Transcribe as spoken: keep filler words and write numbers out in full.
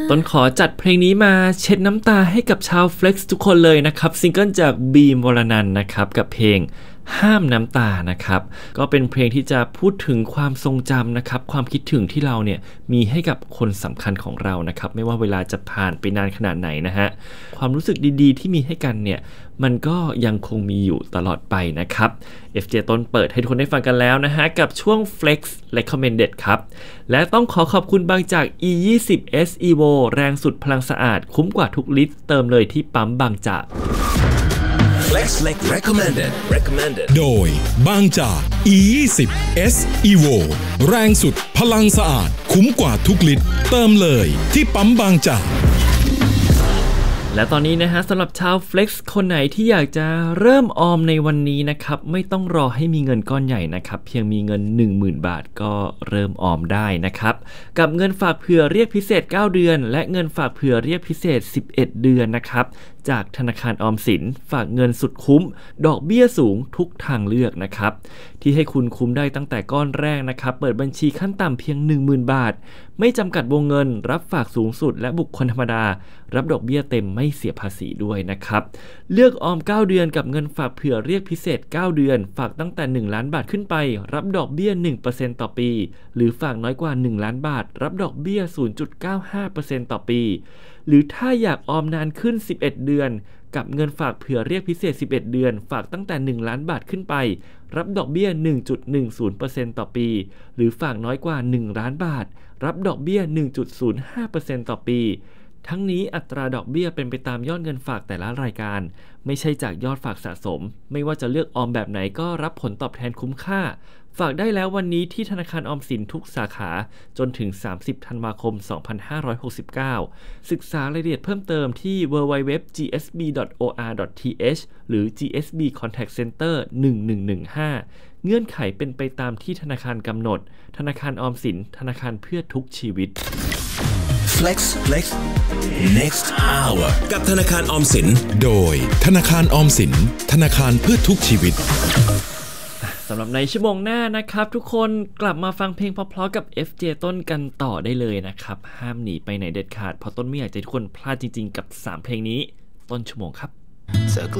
ต้นขอจัดเพลงนี้มาเช็ดน้ำตาให้กับชาว Flex ทุกคนเลยนะครับซิงเกิลจากบีมวรนันท์นะครับกับเพลงห้ามน้ำตานะครับก็เป็นเพลงที่จะพูดถึงความทรงจำนะครับความคิดถึงที่เราเนี่ยมีให้กับคนสำคัญของเรานะครับไม่ว่าเวลาจะผ่านไปนานขนาดไหนนะฮะความรู้สึกดีๆที่มีให้กันเนี่ยมันก็ยังคงมีอยู่ตลอดไปนะครับ เอฟ เจ ต้นเปิดให้ทุกคนได้ฟังกันแล้วนะฮะกับช่วง Flex Recommended ครับและต้องขอขอบคุณบางจาก อี ยี่สิบ เอส Evo แรงสุดพลังสะอาดคุ้มกว่าทุกลิตรเติมเลยที่ปั๊มบางจาก Flex Recommended Recommended โดยบางจาก อี ยี่สิบ เอส Evo แรงสุดพลังสะอาดคุ้มกว่าทุกลิตรเติมเลยที่ปั๊มบางจากและตอนนี้นะฮะสำหรับชาว Flex คนไหนที่อยากจะเริ่มออมในวันนี้นะครับไม่ต้องรอให้มีเงินก้อนใหญ่นะครับเพียงมีเงิน หนึ่งหมื่น บาทก็เริ่มออมได้นะครับกับเงินฝากเผื่อเรียกพิเศษเก้าเดือนและเงินฝากเผื่อเรียกพิเศษสิบเอ็ดเดือนนะครับจากธนาคารออมสินฝากเงินสุดคุ้มดอกเบี้ยสูงทุกทางเลือกนะครับที่ให้คุณคุ้มได้ตั้งแต่ก้อนแรกนะครับเปิดบัญชีขั้นต่ำเพียง หนึ่งหมื่น บาทไม่จำกัดวงเงินรับฝากสูงสุดและบุคคลธรรมดารับดอกเบี้ยเต็มไม่เสียภาษีด้วยนะครับเลือกออมเก้าเดือนกับเงินฝากเผื่อเรียกพิเศษเก้าเดือนฝากตั้งแต่หนึ่งล้านบาทขึ้นไปรับดอกเบี้ย หนึ่งเปอร์เซ็นต์ ต่อปีหรือฝากน้อยกว่าหนึ่งล้านบาทรับดอกเบี้ย ศูนย์จุดเก้าห้าเปอร์เซ็นต์ ต่อปีหรือถ้าอยากออมนานขึ้นสิบเอ็ดเดือนกับเงินฝากเผื่อเรียกพิเศษสิบเอ็ดเดือนฝากตั้งแต่หนึ่งล้านบาทขึ้นไปรับดอกเบี้ย หนึ่งจุดหนึ่งศูนย์ เปอร์เซ็นต์ ต่อปีหรือฝากน้อยกว่าหนึ่งล้านบาทรับดอกเบี้ย หนึ่งจุดศูนย์ห้าเปอร์เซ็นต์ ต่อปีทั้งนี้อัตราดอกเบี้ยเป็นไปตามยอดเงินฝากแต่ละรายการไม่ใช่จากยอดฝากสะสมไม่ว่าจะเลือกออมแบบไหนก็รับผลตอบแทนคุ้มค่าฝากได้แล้ววันนี้ที่ธนาคารออมสินทุกสาขาจนถึงสามสิบธันวาคมสองพันห้าร้อยหกสิบเก้าศึกษารายละเอียดเพิ่มเติมที่ ดับเบิลยู ดับเบิลยู ดับเบิลยู ดอท จี เอส บี ดอท โอ อาร์ ดอท ที เอช หรือ จี เอส บี Contact Center หนึ่งหนึ่งหนึ่งห้าเงื่อนไขเป็นไปตามที่ธนาคารกำหนดธนาคารออมสินธนาคารเพื่อทุกชีวิต Flex Flex Next Hour กับธนาคารออมสินโดยธนาคารออมสินธนาคารเพื่อทุกชีวิตสำหรับในชั่วโมงหน้านะครับทุกคนกลับมาฟังเพลงเพราะๆกับ เอฟ เจ ต้นกันต่อได้เลยนะครับห้ามหนีไปไหนเด็ดขาดเพราะต้นไม่อยากให้ทุกคนพลาดจริงๆกับสามเพลงนี้ต้นชั่วโมงครับ